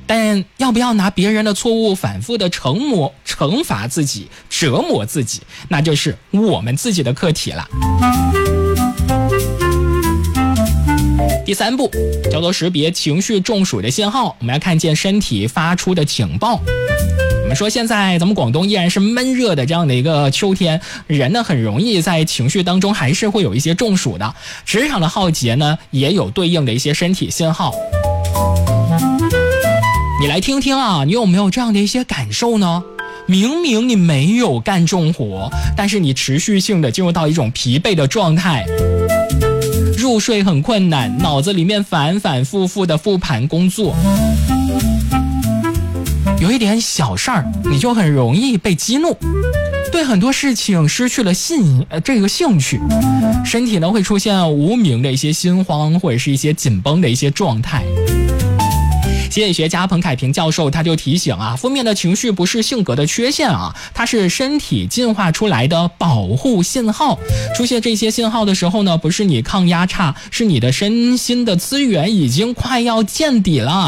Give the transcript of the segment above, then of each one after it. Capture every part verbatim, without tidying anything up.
但要不要拿别人的错误反复的惩魔惩罚自己折磨自己，那就是我们自己的课题了。第三步叫做识别情绪中暑的信号，我们要看见身体发出的警报。我们说现在咱们广东依然是闷热的这样的一个秋天，人呢很容易在情绪当中还是会有一些中暑的，职场的浩劫呢也有对应的一些身体信号。你来听听啊，你有没有这样的一些感受呢？明明你没有干重活，但是你持续性的进入到一种疲惫的状态，入睡很困难，脑子里面反反复复的复盘工作，有一点小事儿你就很容易被激怒，对很多事情失去了兴呃这个兴趣，身体呢会出现无名的一些心慌或者是一些紧绷的一些状态。心理学家彭凯平教授他就提醒啊，负面的情绪不是性格的缺陷啊，它是身体进化出来的保护信号。出现这些信号的时候呢，不是你抗压差，是你的身心的资源已经快要见底了。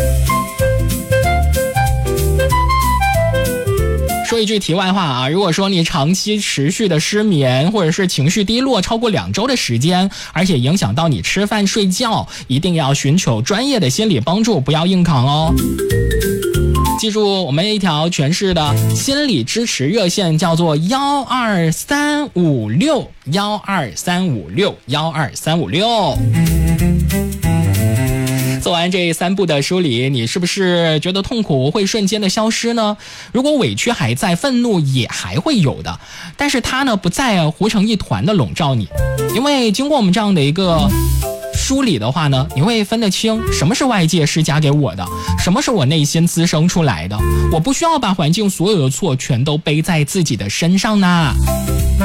说一句题外话啊，如果说你长期持续的失眠或者是情绪低落超过两周的时间，而且影响到你吃饭睡觉，一定要寻求专业的心理帮助，不要硬扛哦。记住我们一条全市的心理支持热线叫做幺二三五六幺二三五六幺二三五六。做完这三步的梳理，你是不是觉得痛苦会瞬间的消失呢？如果委屈还在，愤怒也还会有的，但是它呢不再糊成一团的笼罩你，因为经过我们这样的一个梳理的话呢，你会分得清什么是外界施加给我的，什么是我内心滋生出来的，我不需要把环境所有的错全都背在自己的身上呢。